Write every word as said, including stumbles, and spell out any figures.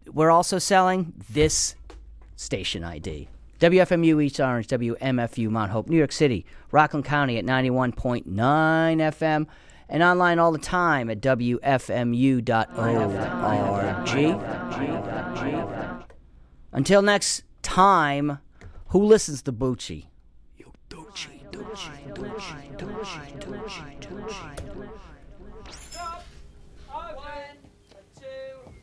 we're also selling this station I D. W F M U East Orange, W M F U Mount Hope, New York City, Rockland County at ninety-one point nine F M, and online all the time at W F M U dot org. Until next time, who listens to Bucci? You Ducci, Ducci, Ducci, Ducci, Ducci, Ducci.